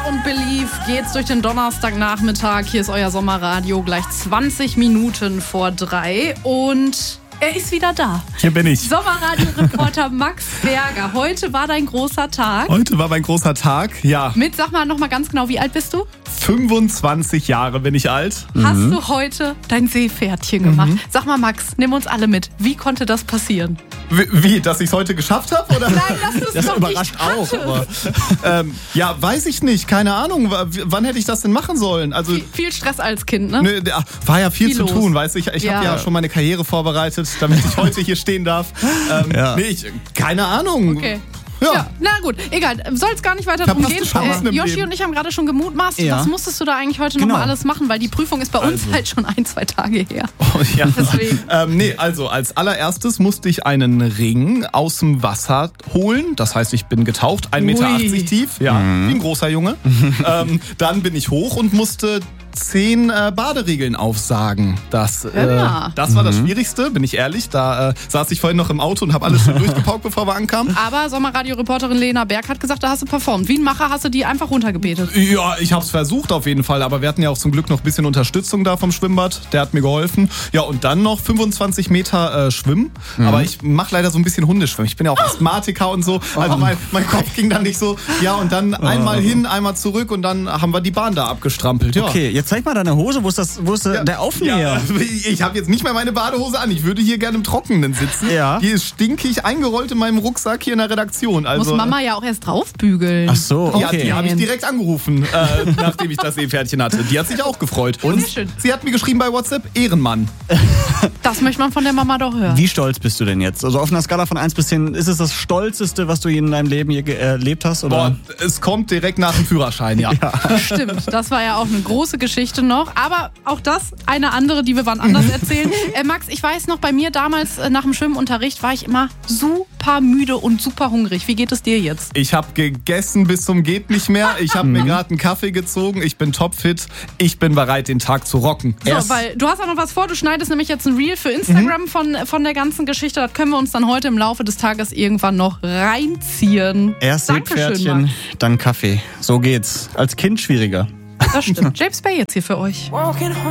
und Believe geht's durch den Donnerstagnachmittag. Hier ist euer Sommerradio, gleich 20 Minuten vor 3 und er ist wieder da. Hier bin ich. Sommerradio-Reporter Max Berger. Heute war dein großer Tag. Heute war mein großer Tag, ja. Sag mal noch mal ganz genau, wie alt bist du? 25 Jahre bin ich alt. Hast du heute dein Seepferdchen gemacht? Sag mal, Max, nimm uns alle mit. Wie konnte das passieren? Wie, dass ich es heute geschafft habe? Oder? Nein, dass du es Das noch überrascht nicht auch. hattest. Aber, ja, weiß ich nicht. Keine Ahnung. Wann hätte ich das denn machen sollen? Also, Viel Stress als Kind, ne? ne, war ja viel zu los. tun, weißt du. Ich habe ja schon meine Karriere vorbereitet, damit ich heute hier stehen darf. Keine Ahnung. Okay. Ja. Ja, na gut, egal. Soll es gar nicht weiter drum Verpasste gehen. Chancen im Yoshi Leben. und ich haben gerade schon gemutmaßt. Ja. Was musstest du da eigentlich heute noch mal alles machen? Weil die Prüfung ist bei uns halt schon 1-2 Tage her. Oh, ja. Deswegen. Also als allererstes musste ich einen Ring aus dem Wasser holen. Das heißt, ich bin getaucht, 1,80 Meter tief, wie ein großer Junge. Dann bin ich hoch und musste 10 Baderegeln aufsagen. Das war das Schwierigste, bin ich ehrlich. Da saß ich vorhin noch im Auto und habe alles schon durchgepaukt, bevor wir ankamen. Aber Sommerradio-Reporterin Lena Berg hat gesagt, da hast du performt. Wie ein Macher hast du die einfach runtergebetet. Ja, ich habe es versucht auf jeden Fall, aber wir hatten ja auch zum Glück noch ein bisschen Unterstützung da vom Schwimmbad. Der hat mir geholfen. Ja, und dann noch 25 Meter schwimmen. Aber ich mache leider so ein bisschen Hundeschwimmen. Ich bin ja auch Asthmatiker und so. Also mein Kopf ging dann nicht so. Ja, und dann einmal hin, einmal zurück und dann haben wir die Bahn da abgestrampelt. Ja. Okay, jetzt zeig mal deine Hose. Wo ist der Aufnäher? Ja, ich habe jetzt nicht mehr meine Badehose an. Ich würde hier gerne im Trockenen sitzen. Ja. Die ist stinkig eingerollt in meinem Rucksack hier in der Redaktion. Also, Muss Mama ja auch erst draufbügeln. Ach so, ja, okay. die habe ich direkt angerufen, nachdem ich das Seepferdchen hatte. Die hat sich auch gefreut. Und Sehr schön. sie hat mir geschrieben bei WhatsApp, Ehrenmann. Das möchte man von der Mama doch hören. Wie stolz bist du denn jetzt? Also auf einer Skala von 1 bis 10, ist es das Stolzeste, was du in deinem Leben je erlebt hast? Oder? Boah, es kommt direkt nach dem Führerschein, ja. Stimmt, das war ja auch eine große Geschichte noch. Aber auch das eine andere, die wir wann anders erzählen. Max, ich weiß noch, bei mir damals nach dem Schwimmunterricht war ich immer super müde und super hungrig. Wie geht es dir jetzt? Ich habe gegessen bis zum geht nicht mehr. Ich habe mir gerade einen Kaffee gezogen. Ich bin topfit. Ich bin bereit, den Tag zu rocken. So, weil du hast auch noch was vor. Du schneidest nämlich jetzt ein Reel für Instagram von der ganzen Geschichte. Das können wir uns dann heute im Laufe des Tages irgendwann noch reinziehen. Erst Dankeschön, Seepferdchen, Max. dann Kaffee. So geht's. Als Kind schwieriger. Das stimmt. James Bay jetzt hier für euch.